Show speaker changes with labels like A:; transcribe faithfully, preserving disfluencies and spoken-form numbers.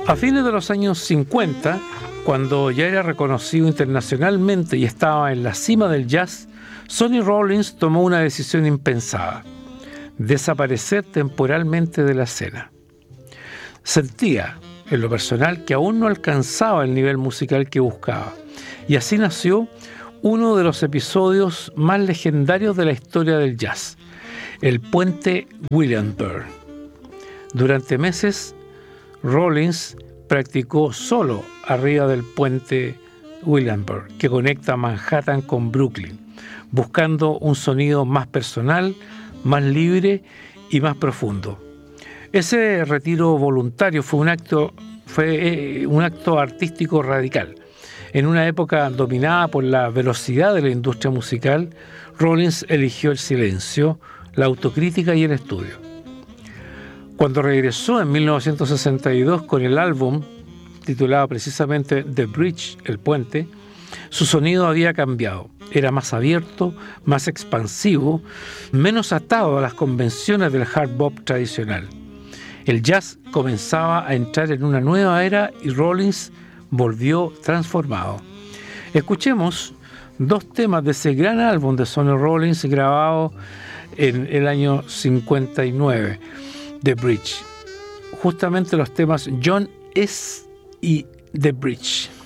A: A fines de los años cincuenta, cuando ya era reconocido internacionalmente y estaba en la cima del jazz, Sonny Rollins tomó una decisión impensada: desaparecer temporalmente de la escena. Sentía, en lo personal, que aún no alcanzaba el nivel musical que buscaba, y así nació uno de los episodios más legendarios de la historia del jazz, el puente Williamsburg. Durante meses, Rollins practicó solo arriba del puente Williamsburg, que conecta Manhattan con Brooklyn, buscando un sonido más personal, más libre y más profundo. Ese retiro voluntario fue un acto, fue un acto artístico radical. En una época dominada por la velocidad de la industria musical, Rollins eligió el silencio, la autocrítica y el estudio. Cuando regresó en mil novecientos sesenta y dos con el álbum titulado precisamente The Bridge, El Puente, su sonido había cambiado. Era más abierto, más expansivo, menos atado a las convenciones del hard bop tradicional. El jazz comenzaba a entrar en una nueva era y Rollins volvió transformado. Escuchemos dos temas de ese gran álbum de Sonny Rollins grabado en el año cincuenta y nueve, The Bridge. Justamente los temas John S. y The Bridge.